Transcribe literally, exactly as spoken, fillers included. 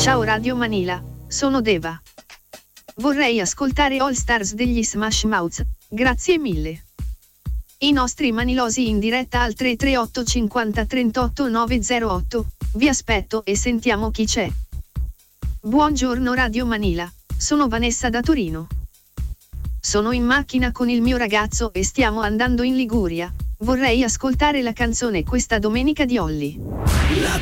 Ciao Radio Manila, sono Deva. Vorrei ascoltare All Stars degli Smash Mouth, grazie mille. I nostri manilosi in diretta al tre tre otto cinquanta trentotto novecentotto, vi aspetto e sentiamo chi c'è. Buongiorno Radio Manila, sono Vanessa da Torino. Sono in macchina con il mio ragazzo e stiamo andando in Liguria. Vorrei ascoltare la canzone Questa domenica di Olly. La